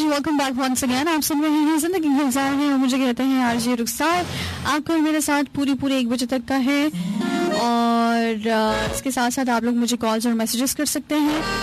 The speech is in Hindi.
Welcome back once again. आप सुन रहे हैं जिंदगी गुलजार है और मुझे कहते हैं आरजे रुखसार। आपको और मेरे साथ पूरी 1 बजे तक का है और इसके साथ साथ आप लोग मुझे कॉल्स और मैसेजेस कर सकते हैं